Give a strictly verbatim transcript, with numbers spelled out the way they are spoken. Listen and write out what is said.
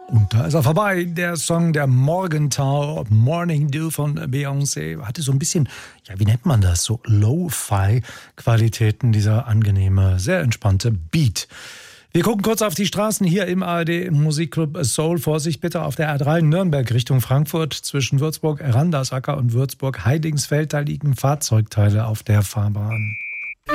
Und da ist er vorbei, der Song der Morgentau, Morning Dew von Beyoncé. Hatte so ein bisschen, ja, wie nennt man das, so Lo-Fi-Qualitäten, dieser angenehme, sehr entspannte Beat. Wir gucken kurz auf die Straßen hier im A R D Musikclub Soul. Vorsicht bitte auf der A drei Nürnberg Richtung Frankfurt zwischen Würzburg, Randersacker und Würzburg Heidingsfeld. Da liegen Fahrzeugteile auf der Fahrbahn.